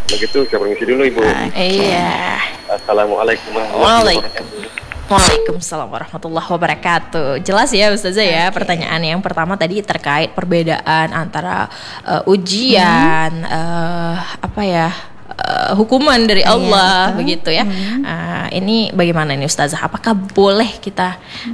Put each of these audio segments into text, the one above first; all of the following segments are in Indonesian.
Begitu, saya permisi dulu Ibu. Iya. Assalamualaikum warahmatullahi wabarakatuh. Waalaikumsalam warahmatullahi wabarakatuh. Jelas ya Ustazah ya. Pertanyaan yang pertama tadi terkait perbedaan antara ujian, hukuman dari Allah, begitu ya. Ini bagaimana ini Ustazah? Apakah boleh kita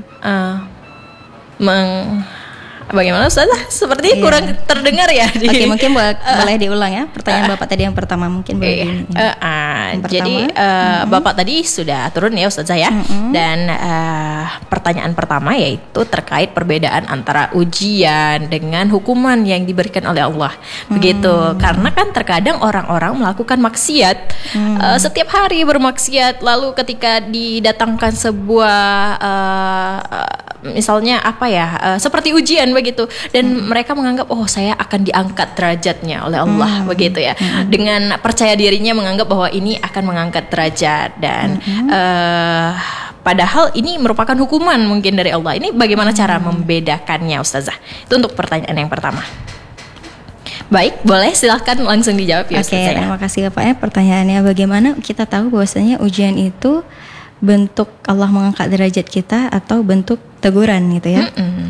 bagaimana Ustazah? Seperti kurang terdengar ya. Oke, mungkin boleh diulang ya pertanyaan Bapak tadi yang pertama mungkin boleh. Jadi Bapak tadi sudah turun ya Ustazah ya. Dan pertanyaan pertama yaitu terkait perbedaan antara ujian dengan hukuman yang diberikan oleh Allah. Begitu. Karena kan terkadang orang-orang melakukan maksiat setiap hari bermaksiat, lalu ketika didatangkan sebuah misalnya seperti ujian begitu, dan mereka menganggap saya akan diangkat derajatnya oleh Allah, begitu ya. Dengan percaya dirinya menganggap bahwa ini akan mengangkat derajat, dan padahal ini merupakan hukuman mungkin dari Allah. Ini bagaimana cara membedakannya Ustazah? Itu untuk pertanyaan yang pertama. Baik, boleh silahkan langsung dijawab ya Ustazah. Oke, terima kasih Bapak ya. Pertanyaannya bagaimana kita tahu bahwasanya ujian itu bentuk Allah mengangkat derajat kita atau bentuk teguran gitu ya.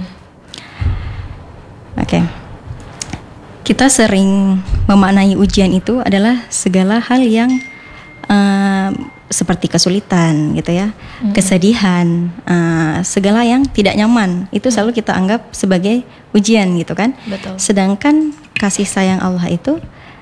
Oke. Kita sering memaknai ujian itu adalah segala hal yang seperti kesulitan gitu ya, kesedihan, segala yang tidak nyaman itu selalu kita anggap sebagai ujian gitu kan. Betul. Sedangkan kasih sayang Allah itu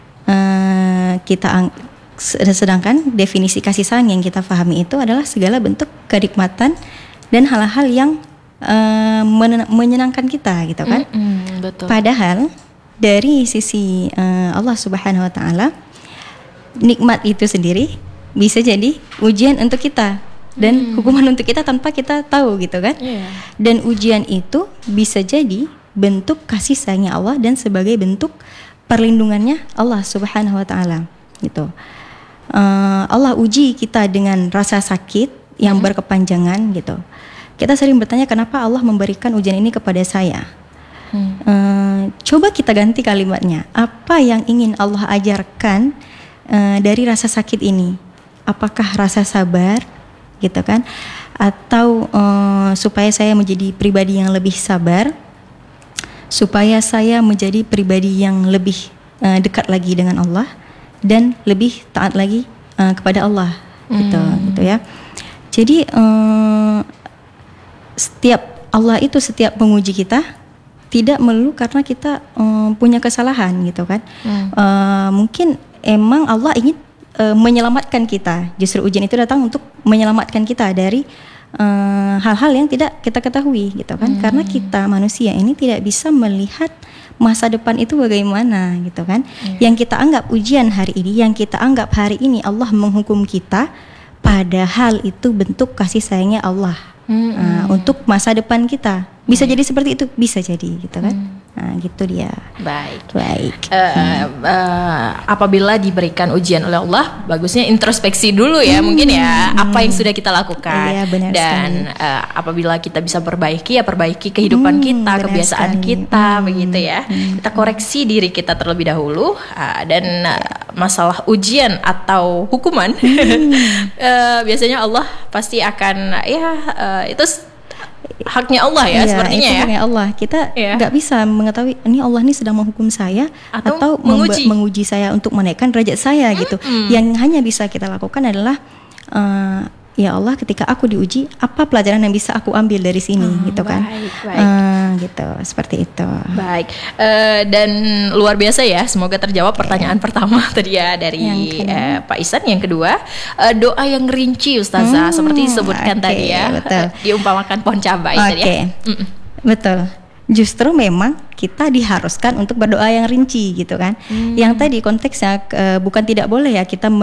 sedangkan definisi kasih sayang yang kita pahami itu adalah segala bentuk kenikmatan dan hal-hal yang menyenangkan kita gitu kan. Betul. Padahal dari sisi Allah Subhanahu wa taala, nikmat itu sendiri bisa jadi ujian untuk kita dan hukuman untuk kita tanpa kita tahu gitu kan. Dan ujian itu bisa jadi bentuk kasih sayangnya Allah dan sebagai bentuk perlindungannya Allah Subhanahu wa taala gitu. Allah uji kita dengan rasa sakit yang berkepanjangan gitu. Kita sering bertanya kenapa Allah memberikan ujian ini kepada saya. Coba kita ganti kalimatnya. Apa yang ingin Allah ajarkan dari rasa sakit ini? Apakah rasa sabar gitu kan? Atau supaya saya menjadi pribadi yang lebih sabar, supaya saya menjadi pribadi yang lebih dekat lagi dengan Allah dan lebih taat lagi kepada Allah gitu ya. Jadi setiap menguji kita tidak melulu karena kita punya kesalahan gitu kan. Mungkin emang Allah ingin menyelamatkan kita. Justru ujian itu datang untuk menyelamatkan kita dari hal-hal yang tidak kita ketahui gitu kan. Karena kita manusia ini tidak bisa melihat masa depan itu bagaimana gitu kan. Yang kita anggap ujian hari ini, yang kita anggap hari ini Allah menghukum kita, padahal itu bentuk kasih sayangnya Allah untuk masa depan kita. Bisa jadi seperti itu, bisa jadi gitu kan. Nah gitu dia. Baik. Apabila diberikan ujian oleh Allah, bagusnya introspeksi dulu ya, mungkin ya apa yang sudah kita lakukan. Iya, benar dan apabila kita bisa perbaiki kehidupan kita, kebiasaan kita, begitu ya. Kita koreksi diri kita terlebih dahulu, dan masalah ujian atau hukuman biasanya Allah pasti akan itu haknya Allah ya, sepertinya itu ya. Haknya Allah. Kita nggak bisa mengetahui ini Allah ini sedang menghukum saya atau menguji saya untuk menaikkan derajat saya gitu. Yang hanya bisa kita lakukan adalah ya Allah, ketika aku diuji, apa pelajaran yang bisa aku ambil dari sini gitu kan. Gitu, seperti itu. Baik. Dan luar biasa ya, semoga terjawab pertanyaan pertama tadi ya dari Pak Ihsan. Yang kedua, doa yang rinci Ustazah, seperti disebutkan tadi ya. Betul. Diumpamakan pohon cabai tadi ya. Betul. Justru memang kita diharuskan untuk berdoa yang rinci gitu kan. Yang tadi konteksnya bukan tidak boleh ya kita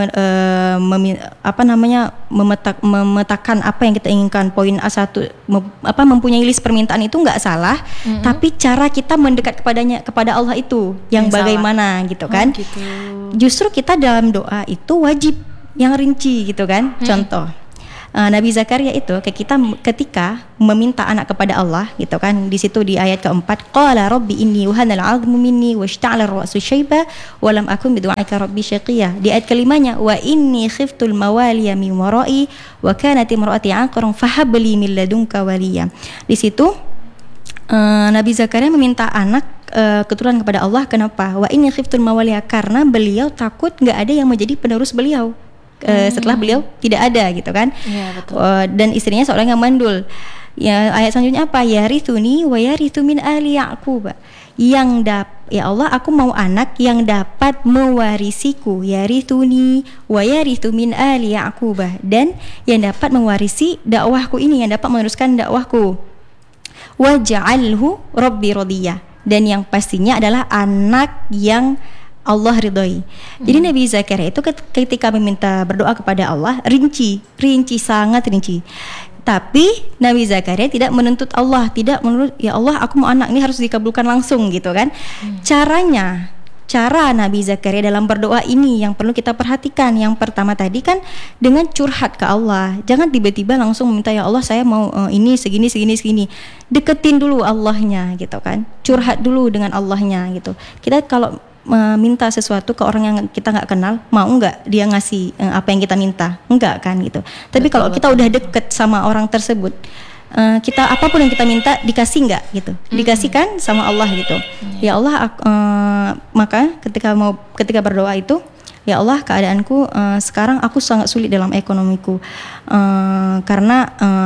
memetakan apa yang kita inginkan. Poin A1 mempunyai list permintaan itu nggak salah, tapi cara kita mendekat kepada Allah itu yang bagaimana gitu kan. Justru kita dalam doa itu wajib yang rinci gitu kan. Contoh, Nabi Zakaria itu ketika meminta anak kepada Allah gitu kan, di situ di ayat keempat, qala rabbi inni wahanal 'azmu minni washta'ala ar-ra'su syaiba wa lam akun bidu'aika rabbi syaqiyya. Di ayat kelimanya, wa inni khiftul mawaliya min wara'i wa kanat imraati 'aqran fahab li min ladunka waliya. Di situ Nabi Zakaria meminta anak keturunan kepada Allah. Kenapa? Wa inni khiftul mawaliya, karena beliau takut nggak ada yang menjadi penerus beliau setelah beliau tidak ada gitu kan. Ya, betul. Dan istrinya seorang yang mandul. Ya, ayat selanjutnya apa? Yarithuni wa yarithu min ali Yaqub. Ya Allah, aku mau anak yang dapat mewarisiku. Yarithuni wa yarithu min ali Yaqub, dan yang dapat mewarisi dakwahku ini, yang dapat meneruskan dakwahku. Waj'alhu rabbi radiyah, dan yang pastinya adalah anak yang Allah ridhoi. Jadi Nabi Zakaria itu ketika meminta berdoa kepada Allah rinci, sangat rinci. Tapi Nabi Zakaria tidak menuntut Allah, tidak menuntut ya Allah aku mau anak ini harus dikabulkan langsung gitu kan. Cara Nabi Zakaria dalam berdoa ini yang perlu kita perhatikan. Yang pertama tadi kan dengan curhat ke Allah. Jangan tiba-tiba langsung meminta ya Allah saya mau ini segini. Deketin dulu Allahnya gitu kan. Curhat dulu dengan Allahnya gitu. Kita kalau minta sesuatu ke orang yang kita nggak kenal, mau nggak dia ngasih apa yang kita minta? Enggak kan gitu. Tapi kalau kita udah deket sama orang tersebut, kita apapun yang kita minta dikasih nggak gitu, dikasihkan sama Allah gitu. Ya Allah, maka ketika berdoa itu, ya Allah keadaanku sekarang aku sangat sulit dalam ekonomiku, karena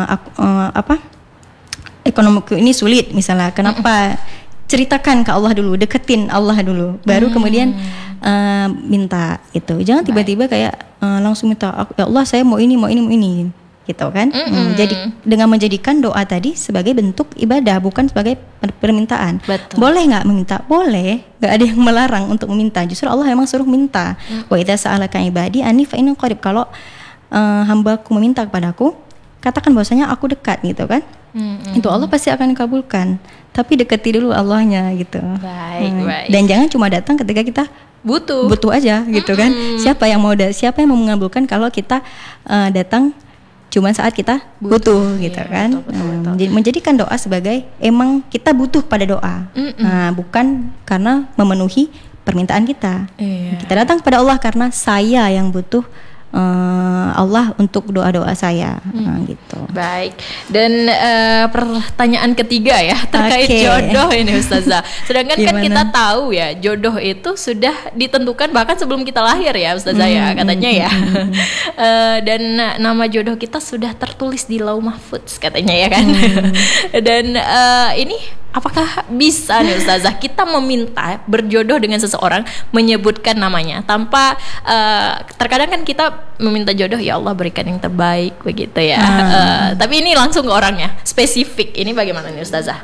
ekonomiku ini sulit misalnya. Kenapa? Ceritakan ke Allah dulu, deketin Allah dulu, baru kemudian minta gitu. Jangan tiba-tiba kayak langsung minta ya Allah saya mau ini gitu kan. Jadi dengan menjadikan doa tadi sebagai bentuk ibadah, bukan sebagai permintaan. Betul. Boleh nggak meminta? Boleh, nggak ada yang melarang untuk meminta. Justru Allah memang suruh minta. Wa idza sa'alaka ibadi anni fa inni qarib. Kalau hambaku meminta kepadaku, katakan bahwasanya aku dekat gitu kan. Itu Allah pasti akan kabulkan. Tapi deketi dulu Allahnya gitu. Baik. Dan jangan cuma datang ketika kita butuh aja gitu kan. Siapa yang mau mengabulkan kalau kita datang cuma saat kita butuh gitu kan. Betul. Menjadikan doa sebagai emang kita butuh pada doa. Bukan karena memenuhi permintaan kita. Kita datang kepada Allah karena saya yang butuh Allah untuk doa-doa saya gitu. Baik. Dan pertanyaan ketiga ya terkait jodoh ini Ustazah. Sedangkan kan kita tahu ya jodoh itu sudah ditentukan bahkan sebelum kita lahir ya Ustazah ya katanya ya. Dan nama jodoh kita sudah tertulis di Lauh Mahfudz katanya ya kan. Dan ini apakah bisa nih Ustazah kita meminta berjodoh dengan seseorang, menyebutkan namanya tanpa terkadang kan kita meminta jodoh ya Allah berikan yang terbaik begitu ya. Tapi ini langsung ke orangnya, spesifik. Ini bagaimana nih Ustazah?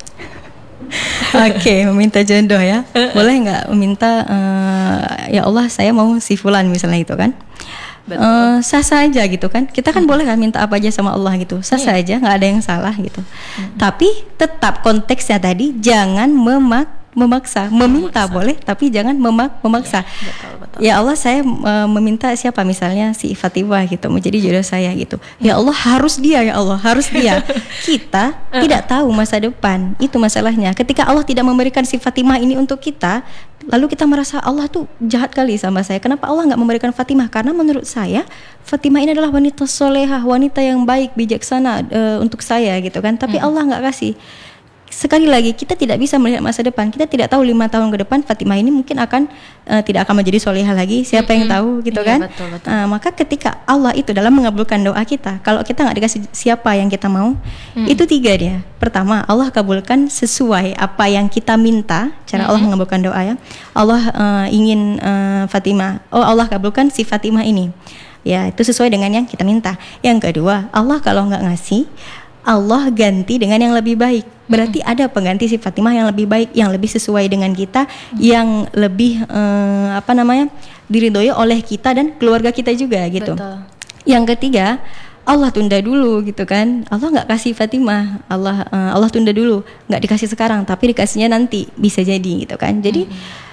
Oke, meminta jodoh ya. Boleh nggak meminta ya Allah saya mau si fulan misalnya itu kan. Sah-sah aja gitu kan. Kita kan boleh kan minta apa aja sama Allah gitu. Sah-sah aja, nggak ada yang salah gitu. Tapi tetap konteksnya tadi jangan memaksa. Meminta boleh, tapi jangan memaksa. Betul. Ya Allah saya meminta siapa misalnya si Fatimah gitu mau jadi jodoh saya gitu. Ya Allah harus dia, ya Allah harus dia. Kita tidak tahu masa depan, itu masalahnya. Ketika Allah tidak memberikan si Fatimah ini untuk kita, lalu kita merasa Allah tuh jahat kali sama saya. Kenapa Allah nggak memberikan Fatimah? Karena menurut saya Fatimah ini adalah wanita solehah, wanita yang baik, bijaksana untuk saya gitu kan. Tapi Allah nggak kasih. Sekali lagi kita tidak bisa melihat masa depan. Kita tidak tahu 5 tahun ke depan Fatimah ini mungkin tidak akan menjadi solehah lagi. Siapa yang tahu gitu kan? Betul. Maka ketika Allah itu dalam mengabulkan doa kita, kalau kita nggak dikasih siapa yang kita mau, itu 3 dia. Pertama, Allah kabulkan sesuai apa yang kita minta. Cara Allah mengabulkan doa ya. Allah ingin Fatimah. Oh Allah kabulkan si Fatimah ini. Ya itu sesuai dengan yang kita minta. Yang kedua, Allah kalau nggak ngasih, Allah ganti dengan yang lebih baik. Berarti ada pengganti si Fatimah yang lebih baik, yang lebih sesuai dengan kita, yang lebih diridhoi oleh kita dan keluarga kita juga gitu. Betul. Yang ketiga, Allah tunda dulu gitu kan. Allah nggak kasih Fatimah, Allah tunda dulu, nggak dikasih sekarang, tapi dikasihnya nanti bisa jadi gitu kan. Jadi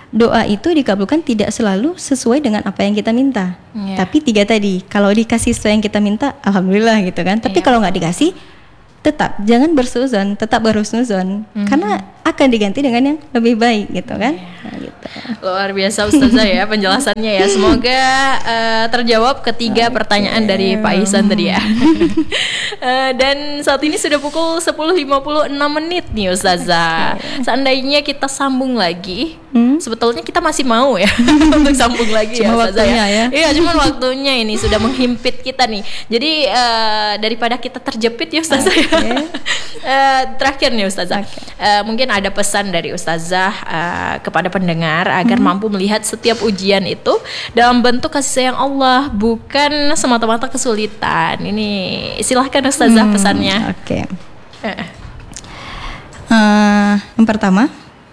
doa itu dikabulkan tidak selalu sesuai dengan apa yang kita minta. Tapi 3 tadi, kalau dikasih sesuai yang kita minta, alhamdulillah gitu kan. Tapi kalau nggak dikasih, tetap jangan bersuuzon, tetap berhusnuzon, karena akan diganti dengan yang lebih baik gitu kan. Nah, gitu. Luar biasa Ustazah ya penjelasannya ya. Semoga terjawab ketiga pertanyaan dari Pak Ihsan tadi ya. Dan saat ini sudah pukul 10.56 nih Ustazah. Seandainya kita sambung lagi, sebetulnya kita masih mau ya untuk sambung lagi cuma ya Ustazah ya. Iya, cuma waktunya ini sudah menghimpit kita nih. Jadi daripada kita terjepit ya Ustazah ya. Terakhir nih Ustazah, mungkin ada pesan dari Ustazah kepada pendengar agar mampu melihat setiap ujian itu dalam bentuk kasih sayang Allah, bukan semata-mata kesulitan. Ini silahkan Ustazah pesannya. Yang pertama,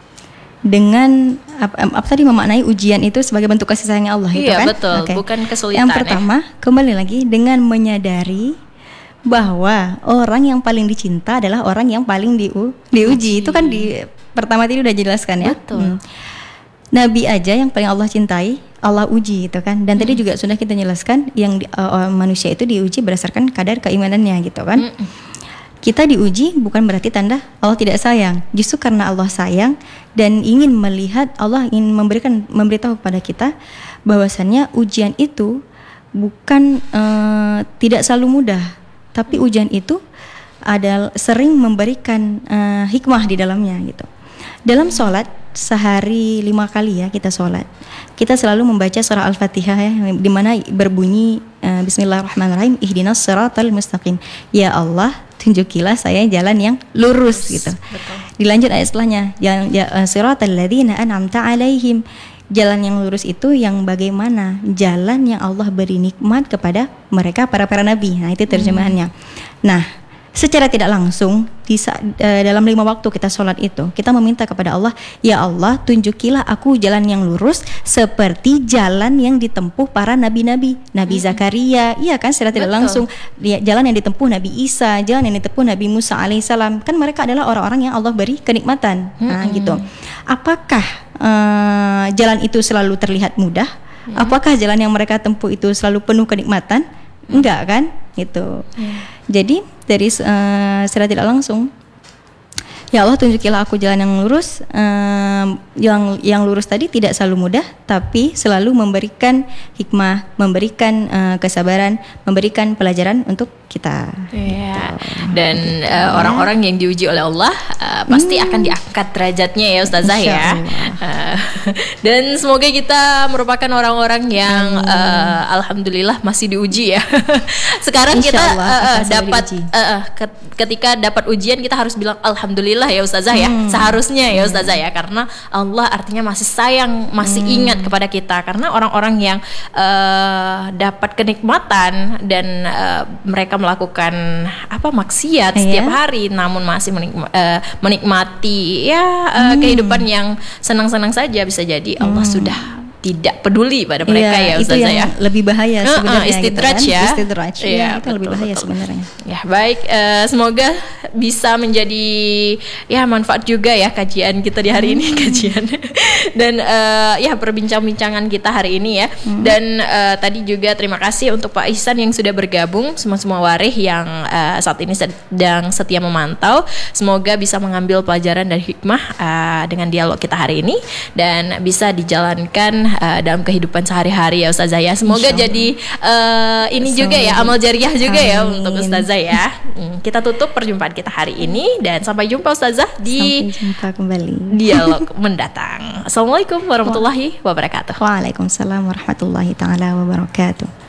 dengan apa tadi memaknai ujian itu sebagai bentuk kasih sayang Allah itu iya, kan? Betul, bukan kesulitan. Yang pertama, kembali lagi dengan menyadari bahwa orang yang paling dicinta adalah orang yang paling diuji. Itu kan di pertama tadi udah jelaskan ya. Betul. Nabi aja yang paling Allah cintai, Allah uji itu kan. Dan tadi juga sudah kita jelaskan yang manusia itu diuji berdasarkan kadar keimanannya gitu kan. Kita diuji bukan berarti tanda Allah tidak sayang. Justru karena Allah sayang dan ingin melihat, Allah ingin memberitahu kepada kita bahwasannya ujian itu bukan tidak selalu mudah. Tapi ujian itu adalah sering memberikan hikmah di dalamnya gitu. Dalam sholat sehari 5 kali ya kita sholat, kita selalu membaca surah Al-Fatihah ya, di mana berbunyi Bismillahirrahmanirrahim, ihdinas siratal mustaqim. Ya Allah, tunjukilah saya jalan yang lurus gitu. Betul. Dilanjut ayat setelahnya, siratal ladzina an'amta alaihim. Jalan yang lurus itu yang bagaimana? Jalan yang Allah beri nikmat kepada mereka para nabi. Nah, itu terjemahannya. Nah, secara tidak langsung dalam 5 waktu kita sholat itu, kita meminta kepada Allah, ya Allah, tunjukilah aku jalan yang lurus seperti jalan yang ditempuh para nabi-nabi. Nabi Zakaria, iya kan, secara tidak langsung jalan yang ditempuh Nabi Isa, jalan yang ditempuh Nabi Musa alaihissalam. Kan mereka adalah orang-orang yang Allah beri kenikmatan. Nah, gitu. Apakah jalan itu selalu terlihat mudah? Apakah jalan yang mereka tempuh itu selalu penuh kenikmatan? Enggak kan? Gitu. Jadi dari secara tidak langsung, ya Allah, tunjukilah aku jalan yang lurus. Yang lurus tadi tidak selalu mudah, tapi selalu memberikan hikmah, memberikan kesabaran, memberikan pelajaran untuk kita. Iya. Dan orang-orang yang diuji oleh Allah pasti akan diangkat derajatnya ya Ustazah ya. Dan semoga kita merupakan orang-orang yang alhamdulillah masih diuji ya. Sekarang kita dapat ketika dapat ujian kita harus bilang alhamdulillah ya Ustazah ya. Seharusnya ya Ustazah ya, karena Allah artinya masih sayang, masih ingat kepada kita. Karena orang-orang yang dapat kenikmatan dan mereka melakukan maksiat setiap hari, namun masih menikmati kehidupan yang senang-senang saja, bisa jadi Allah sudah tidak peduli pada mereka ya Ustazah ya. Itu yang lebih bahaya sebenarnya. Istidraj gitu kan? ya. Istidraj. Iya, itu lebih bahaya sebenarnya. Ya baik, semoga bisa menjadi manfaat juga ya kajian kita di hari ini, dan perbincang-bincangan kita hari ini ya. Dan tadi juga terima kasih untuk Pak Ihsan yang sudah bergabung, semua warih yang saat ini sedang setia memantau. Semoga bisa mengambil pelajaran dan hikmah dengan dialog kita hari ini dan bisa dijalankan dalam kehidupan sehari-hari ya Ustazah ya. Semoga jadi ini juga ya, amal jariah juga ya untuk Ustazah ya. Kita tutup perjumpaan kita hari ini dan sampai jumpa Ustazah di dialog mendatang. Assalamualaikum warahmatullahi wabarakatuh. Waalaikumsalam warahmatullahi taala wabarakatuh.